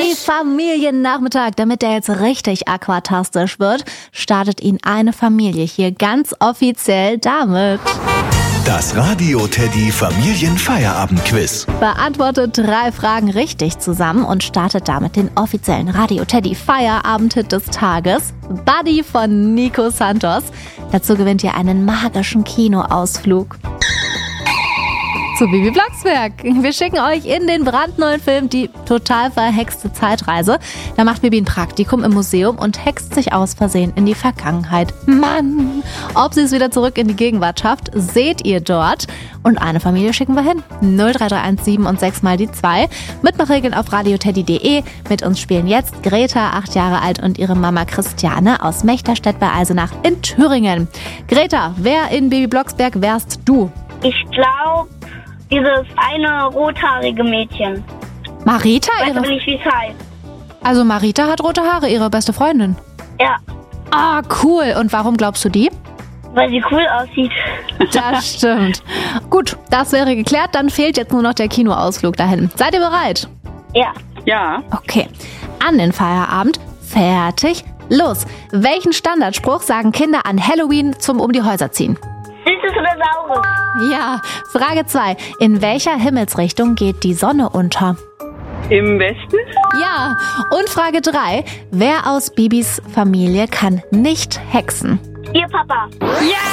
Familiennachmittag, damit der jetzt richtig aquatastisch wird, startet ihn eine Familie hier ganz offiziell damit. Das Radio Teddy Familienfeierabend-Quiz. Beantwortet 3 Fragen richtig zusammen und startet damit den offiziellen Radio Teddy Feierabend-Hit des Tages. Buddy von Nico Santos. Dazu gewinnt ihr einen magischen Kinoausflug zu Bibi Blocksberg. Wir schicken euch in den brandneuen Film Die total verhexte Zeitreise. Da macht Bibi ein Praktikum im Museum und hext sich aus Versehen in die Vergangenheit. Mann! Ob sie es wieder zurück in die Gegenwart schafft, seht ihr dort. Und eine Familie schicken wir hin. 03317 und 6 mal die 2. Mitmachregeln auf radioteddy.de. Mit uns spielen jetzt Greta, 8 Jahre alt, und ihre Mama Christiane aus Mechterstedt bei Eisenach in Thüringen. Greta, wer in Bibi Blocksberg wärst du? Ich glaube, dieses eine rothaarige Mädchen. Marita? Ich weiß aber nicht, wie es heißt. Also Marita hat rote Haare, ihre beste Freundin. Ja, Ah, cool. Und warum glaubst du die? weil sie cool aussieht. Das stimmt. Gut, das wäre geklärt. Dann fehlt jetzt nur noch der Kinoausflug dahin. Seid ihr bereit? Ja, Ja. Okay. An den Feierabend. Fertig. Los. Welchen Standardspruch sagen Kinder an Halloween zum Um die Häuser ziehen? Süßes oder Saures? Ja. Frage 2. In welcher Himmelsrichtung geht die Sonne unter? Im Westen? Ja. Und Frage 3. Wer aus Bibis Familie kann nicht hexen? Ihr Papa. Ja!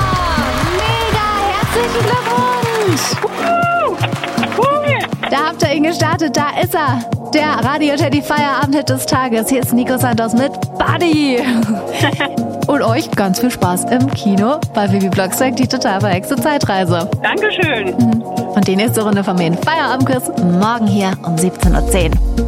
Mega! Herzlichen Glückwunsch! Da habt ihr ihn gestartet, da ist er. Der Radio Teddy Feierabend-Hit des Tages. Hier ist Nico Santos mit Buddy. Und euch ganz viel Spaß im Kino bei Bibi Blocksberg, die total verhexte Zeitreise. Dankeschön. Und die nächste Runde von mir in Feierabend-Quiz morgen hier um 17:10 Uhr.